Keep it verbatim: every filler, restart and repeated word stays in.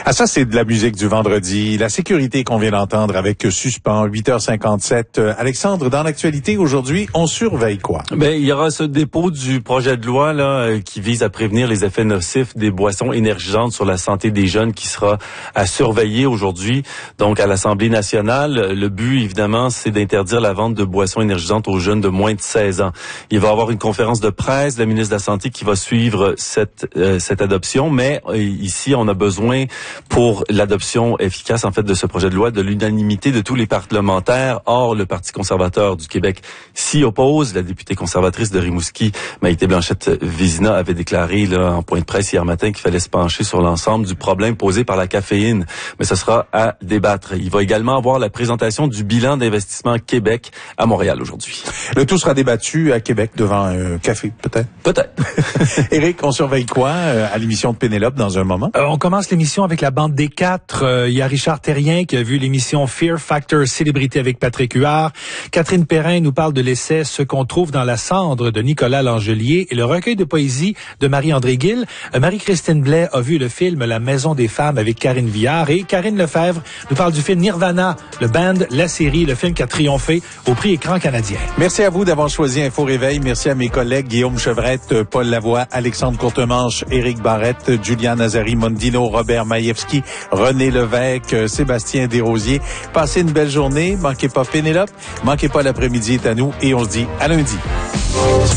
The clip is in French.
Ah, ça, c'est de la musique du vendredi. La sécurité qu'on vient d'entendre avec Suspens, huit heures cinquante-sept. Euh, Alexandre, dans l'actualité aujourd'hui, on surveille quoi? Ben, il y aura ce dépôt du projet de loi là euh, qui vise à prévenir les effets nocifs des boissons énergisantes sur la santé des jeunes qui sera à surveiller aujourd'hui. Donc, à l'Assemblée nationale, le but, évidemment, c'est d'interdire la vente de boissons énergisantes aux jeunes de moins de seize ans. Il va y avoir une conférence de presse de la ministre de la Santé qui va suivre cette euh, cette adoption, mais euh, ici, on a besoin pour l'adoption efficace, en fait, de ce projet de loi, de l'unanimité de tous les parlementaires. Or, le Parti conservateur du Québec s'y oppose. La députée conservatrice de Rimouski, Maïté Blanchette-Vézina, avait déclaré là, en point de presse hier matin qu'il fallait se pencher sur l'ensemble du problème posé par la caféine. Mais ce sera à débattre. Il va également avoir la présentation du bilan d'investissement Québec à Montréal aujourd'hui. Le tout sera débattu à Québec devant un café, peut-être? Peut-être. Éric, on surveille quoi euh, à l'émission de Pénélope dans un moment? Euh, on commence l'émission avec la bande des quatre. Euh, il y a Richard Terrien qui a vu l'émission Fear Factor Célébrité avec Patrick Huard. Catherine Perrin nous parle de l'essai Ce qu'on trouve dans la cendre de Nicolas Langelier et le recueil de poésie de Marie-André Gill. Euh, Marie-Christine Blais a vu le film La Maison des femmes avec Karine Viard et Karine Lefebvre nous parle du film Nirvana, le band, la série, le film qui a triomphé au prix Écran canadien. Merci à vous d'avoir choisi Info Réveil. Merci à mes collègues Guillaume Chevrette, Paul Lavoie, Alexandre Courtemanche, Éric Barrette, Julian Nazari Mondino, Robert Maïevski, René Lévesque, Sébastien Desrosiers. Passez une belle journée. Manquez pas Pénélope. Manquez pas l'après-midi est à nous et on se dit à lundi.